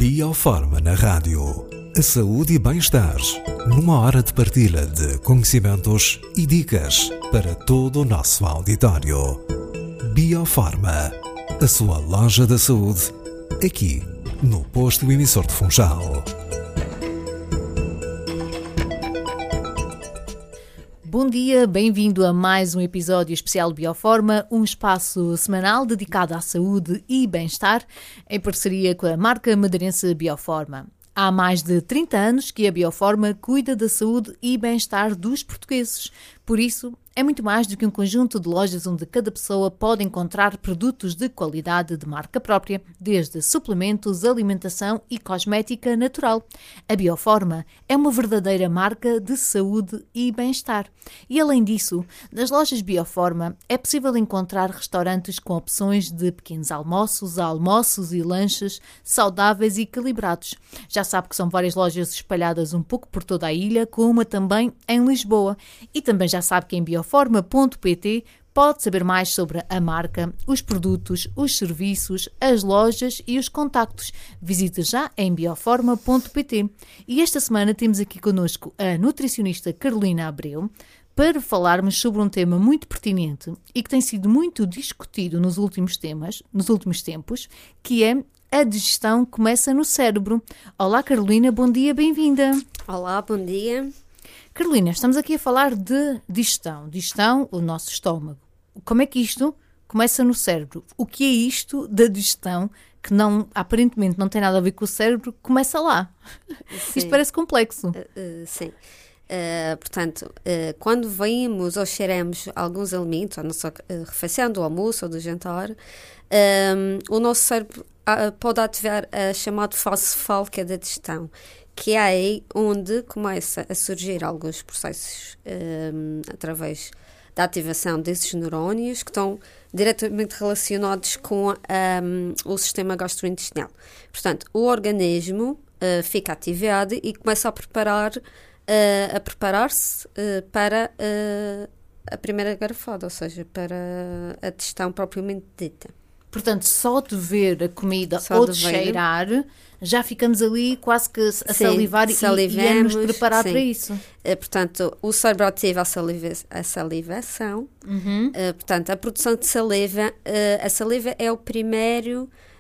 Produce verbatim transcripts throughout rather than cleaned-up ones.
Biofarma na rádio. A saúde e bem-estar, numa hora de partilha de conhecimentos e dicas para todo o nosso auditório. Biofarma, a sua loja da saúde, aqui no posto emissor de Funchal. Bom dia, bem-vindo a mais um episódio especial de Biofarma, um espaço semanal dedicado à saúde e bem-estar, em parceria com a marca madeirense Biofarma. Há mais de trinta anos que a Biofarma cuida da saúde e bem-estar dos portugueses. Por isso, é muito mais do que um conjunto de lojas onde cada pessoa pode encontrar produtos de qualidade de marca própria, desde suplementos, alimentação e cosmética natural. A Biofarma é uma verdadeira marca de saúde e bem-estar. E além disso, nas lojas Biofarma é possível encontrar restaurantes com opções de pequenos almoços, almoços e lanches saudáveis e equilibrados. Já sabe que são várias lojas espalhadas um pouco por toda a ilha, com uma também em Lisboa. E também já sabe que em biofarma ponto pt pode saber mais sobre a marca, os produtos, os serviços, as lojas e os contactos. Visite já em biofarma ponto pt. E esta semana temos aqui connosco a nutricionista Carolina Abreu para falarmos sobre um tema muito pertinente e que tem sido muito discutido nos últimos temas, nos últimos tempos, que é a digestão começa no cérebro. Olá Carolina, bom dia, bem-vinda. Olá, bom dia. Carolina, estamos aqui a falar de digestão. Digestão, o nosso estômago. Como é que isto começa no cérebro? O que é isto da digestão que não, aparentemente não tem nada a ver com o cérebro, começa lá? Sim. Isto parece complexo. Uh, uh, sim. Uh, portanto, uh, quando vemos ou cheiramos alguns alimentos, a nossa uh, refeição do almoço ou do jantar, um, o nosso cérebro uh, pode ativar a chamada fase cefálica da digestão, que é aí onde começa a surgir alguns processos um, através da ativação desses neurónios que estão diretamente relacionados com um, o sistema gastrointestinal. Portanto, o organismo uh, fica ativado e começa a preparar, uh, a preparar-se uh, para uh, a primeira garfada, ou seja, para a digestão propriamente dita. Portanto, só de ver a comida só ou de, de cheirar, já ficamos ali quase que a sim, salivar e, e a nos preparar sim. para isso. Uh, portanto, o cérebro ativa a, saliva, a salivação. Uhum. Uh, portanto, a produção de saliva, uh, a saliva é o primeiro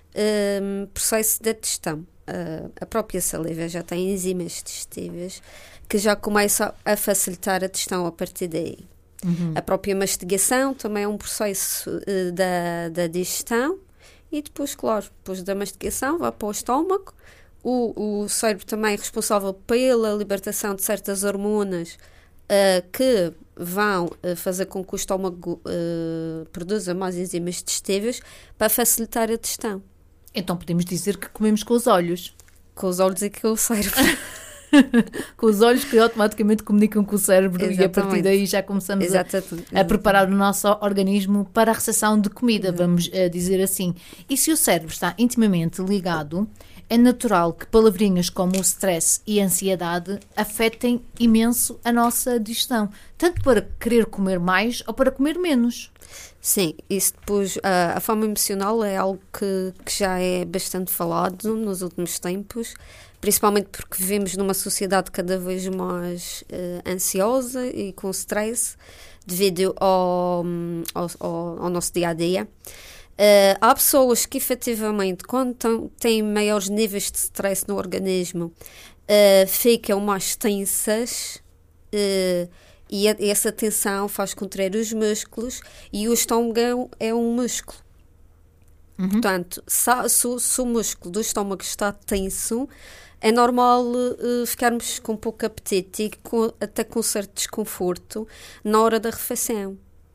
uh, processo da digestão. Uh, a própria saliva já tem enzimas digestivas que já começam a facilitar a digestão a partir daí. Uhum. A própria mastigação também é um processo uh, da, da digestão e depois, claro, depois da mastigação vai para o estômago. O, o cérebro também é responsável pela libertação de certas hormonas uh, que vão uh, fazer com que o estômago uh, produza mais enzimas digestivas para facilitar a digestão. Então podemos dizer que comemos com os olhos. Com os olhos e com o cérebro. Com os olhos que automaticamente comunicam com o cérebro. Exatamente. E a partir daí já começamos a, a preparar o nosso organismo para a recepção de comida, uhum. vamos uh, dizer assim. E se o cérebro está intimamente ligado, é natural que palavrinhas como o stress e a ansiedade afetem imenso a nossa digestão, tanto para querer comer mais ou para comer menos. Sim, isso depois, a, a forma emocional é algo que, que já é bastante falado nos últimos tempos, principalmente porque vivemos numa sociedade cada vez mais uh, ansiosa e com stress devido ao, ao, ao, ao nosso dia-a-dia. Uh, há pessoas que efetivamente, quando tão, têm maiores níveis de stress no organismo, uh, ficam mais tensas uh, e a, essa tensão faz contrair os músculos e o estômago é um músculo. Uhum. Portanto, se, se, se o músculo do estômago está tenso, é normal uh, ficarmos com pouco apetite e com, até com certo desconforto na hora da refeição.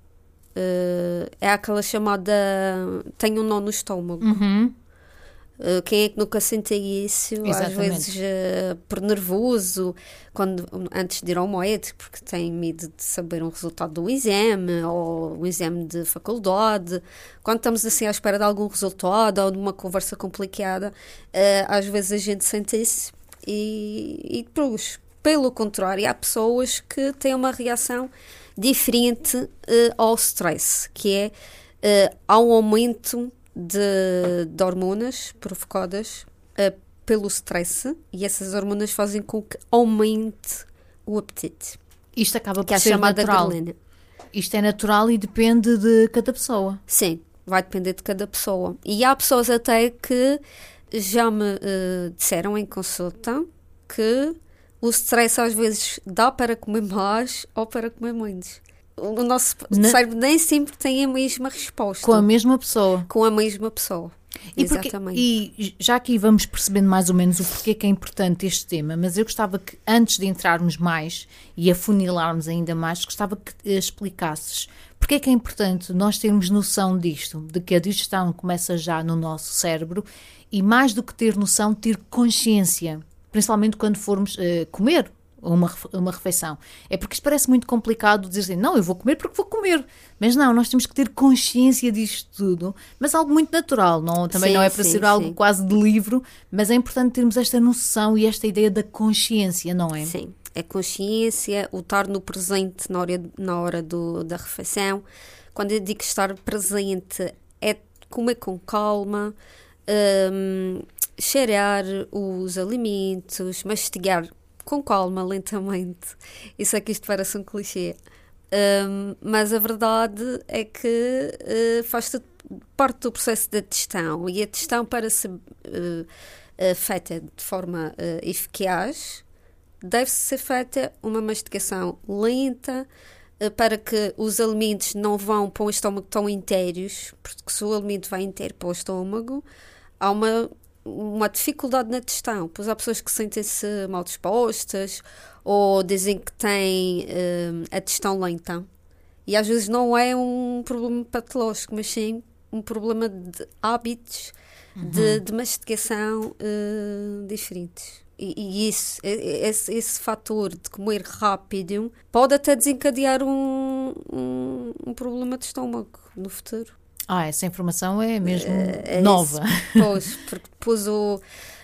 Uh, é aquela chamada tenho um nó no estômago. Uhum. Uh, quem é que nunca sente isso? Exatamente. Às vezes uh, por nervoso, quando, antes de ir ao médico, porque tem medo de saber um resultado do exame ou um exame de faculdade. Quando estamos assim à espera de algum resultado ou de uma conversa complicada, uh, às vezes a gente sente isso e, e depois, pelo contrário, há pessoas que têm uma reação diferente uh, ao stress, que é uh, há um aumento de, de hormonas provocadas uh, pelo stress e essas hormonas fazem com que aumente o apetite. Isto acaba que por é a ser chamada natural. grelina. Isto é natural e depende de cada pessoa. Sim, vai depender de cada pessoa. E há pessoas até que já me uh, disseram em consulta que o stress às vezes dá para comer mais ou para comer menos. O nosso Na... cérebro nem sempre tem a mesma resposta. Com a mesma pessoa. Com a mesma pessoa. E, porque, e já aqui vamos percebendo mais ou menos o porquê que é importante este tema, mas eu gostava que, antes de entrarmos mais e afunilarmos ainda mais, gostava que explicasses porque é que é importante nós termos noção disto, de que a digestão começa já no nosso cérebro e, mais do que ter noção, ter consciência, principalmente quando formos uh, comer uma, uma refeição. É porque isto parece muito complicado dizer assim, não, eu vou comer porque vou comer. Mas não, nós temos que ter consciência disto tudo, mas algo muito natural, não, também sim, não é para sim, ser algo sim. quase de livro, mas é importante termos esta noção e esta ideia da consciência, não é? Sim, a consciência, o estar no presente na hora, na hora do, da refeição. Quando eu digo estar presente, é comer com calma, um, cheirar os alimentos, mastigar com calma, lentamente. Isso é que isto parece um clichê. Um, mas a verdade é que uh, faz tudo parte do processo da digestão. E a digestão, para ser uh, uh, feita de forma uh, eficaz, deve ser feita uma mastigação lenta, uh, para que os alimentos não vão para o estômago tão inteiros, porque se o alimento vai inteiro para o estômago, há uma uma dificuldade na digestão, pois há pessoas que sentem-se mal dispostas ou dizem que têm uh, a digestão lenta, e às vezes não é um problema patológico, mas sim um problema de hábitos uhum. de, de mastigação uh, diferentes. E, e isso, esse, esse fator de comer rápido pode até desencadear um, um, um problema de estômago no futuro. Ah, essa informação é mesmo é, nova. Isso, pois, porque depois o,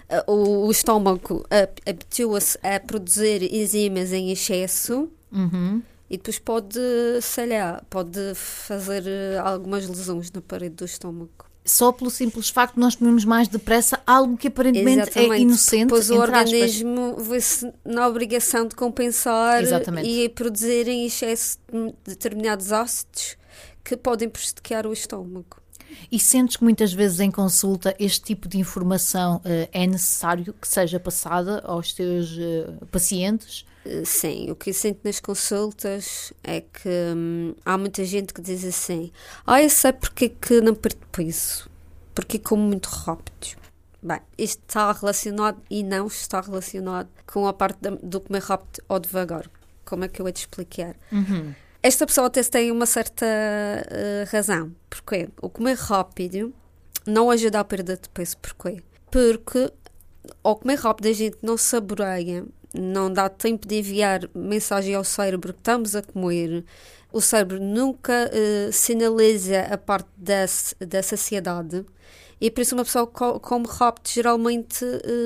o, o estômago habitua-se a produzir enzimas em excesso uhum. e depois pode, sei lá, pode fazer algumas lesões na parede do estômago. Só pelo simples facto de nós comemos mais depressa algo que aparentemente Exatamente. é inocente. Pois o organismo vê-se na obrigação de compensar Exatamente. e produzir em excesso determinados ácidos que podem prejudicar o estômago. E sentes que muitas vezes em consulta este tipo de informação uh, é necessário que seja passada aos teus uh, pacientes? Uh, sim, o que eu sinto nas consultas é que hum, há muita gente que diz assim, ah, eu sei porque que não perco peso, porque como muito rápido. Bem, isto está relacionado e não está relacionado com a parte do comer rápido ou devagar. Como é que eu ia te explicar? Uhum. Esta pessoa até tem uma certa uh, razão. Porquê? O comer rápido não ajuda à perda de peso. Porquê? Porque ao comer rápido a gente não saboreia, não dá tempo de enviar mensagem ao cérebro que estamos a comer. O cérebro nunca uh, sinaliza a parte da, da saciedade. E por isso uma pessoa que come rápido geralmente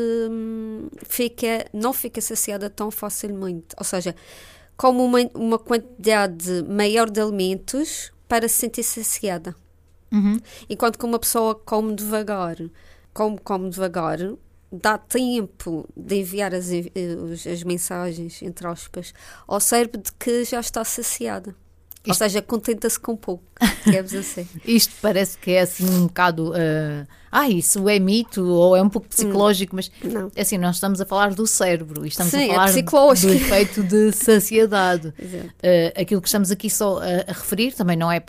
uh, fica, não fica saciada tão facilmente. Ou seja, como uma, uma quantidade maior de alimentos para se sentir saciada. Uhum. Enquanto que uma pessoa come devagar, come, come devagar, dá tempo de enviar as, as mensagens, entre aspas, ao cérebro de que já está saciada. Isto... Ou seja, contenta-se com pouco, digamos assim. Isto parece que é assim um bocado... Uh... Ah, isso é mito ou é um pouco psicológico, mas não. Assim, nós estamos a falar do cérebro e estamos Sim, a falar é do efeito de saciedade. uh, aquilo que estamos aqui só a, a referir também não é